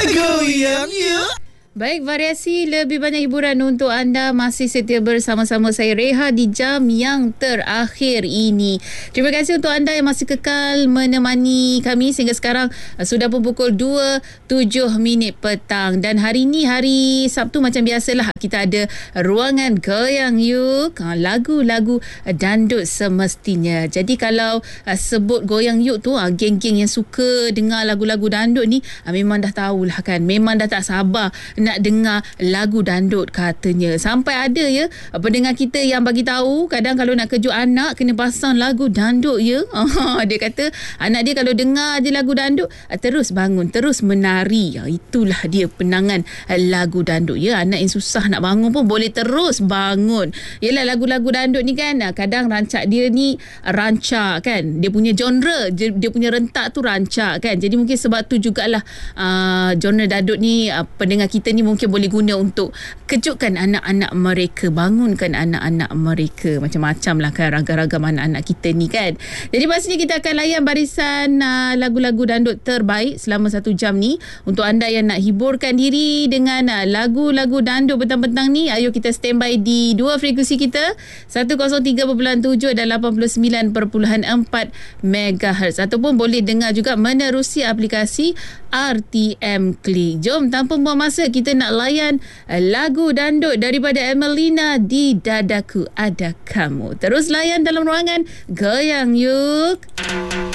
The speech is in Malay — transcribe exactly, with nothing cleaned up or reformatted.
Goyang yuk. Baik, variasi lebih banyak hiburan untuk anda. Masih setia bersama-sama saya Reha di jam yang terakhir ini. Terima kasih untuk anda yang masih kekal menemani kami sehingga sekarang. Sudah pun pukul dua tujuh minit petang. Dan hari ini, hari Sabtu macam biasalah, kita ada ruangan Goyang Yuk, lagu-lagu dandut semestinya. Jadi kalau sebut Goyang Yuk tu, geng-geng yang suka dengar lagu-lagu dandut ni memang dah tahulah kan. Memang dah tak sabar nak dengar lagu dandut katanya. Sampai ada ya pendengar kita yang bagi tahu kadang kalau nak kejut anak kena pasang lagu dandut ya. Dia kata anak dia kalau dengar je lagu dandut terus bangun, terus menari. Itulah dia penangan lagu dandut ya. Anak yang susah nak bangun pun boleh terus bangun. Yelah, lagu-lagu dandut ni kan kadang rancak dia ni rancak kan. Dia punya genre, dia punya rentak tu rancak kan. Jadi mungkin sebab tu jugalah uh, genre dandut ni uh, pendengar kita ni mungkin boleh guna untuk kejutkan anak-anak mereka, bangunkan anak-anak mereka. Macam-macam lah kan ragam-ragam anak-anak kita ni kan. Jadi pastinya kita akan layan barisan uh, lagu-lagu dandut terbaik selama satu jam ni. Untuk anda yang nak hiburkan diri dengan uh, lagu-lagu dandut petang-petang ni, ayo kita standby di dua frekuensi kita, seratus tiga perpuluhan tujuh dan lapan puluh sembilan perpuluhan empat megahertz, ataupun boleh dengar juga menerusi aplikasi R T M Klik. Jom tanpa buang masa kita nak layan lagu dandut daripada Emelina, Di Dadaku Ada Kamu. Terus layan dalam ruangan Goyang Yuk.